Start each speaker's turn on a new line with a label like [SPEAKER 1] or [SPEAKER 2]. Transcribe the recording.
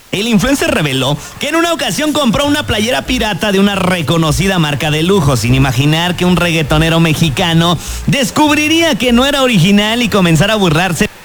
[SPEAKER 1] El influencer reveló que en una ocasión compró una playera pirata de una reconocida marca de lujo, sin imaginar que un reggaetonero mexicano descubriría que no era original y comenzara a burlarse